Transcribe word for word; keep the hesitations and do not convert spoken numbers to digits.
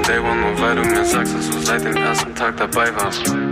Day One, nur weil du mir sagst, dass du seit dem ersten Tag dabei warst.